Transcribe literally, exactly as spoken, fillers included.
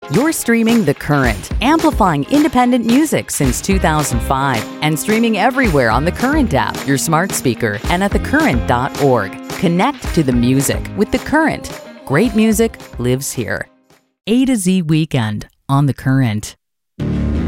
You're streaming The Current, amplifying independent music since two thousand five and streaming everywhere on the Current app, your smart speaker, and at the current dot org. Connect to the music with The Current. Great music lives here. A to Z Weekend on The Current.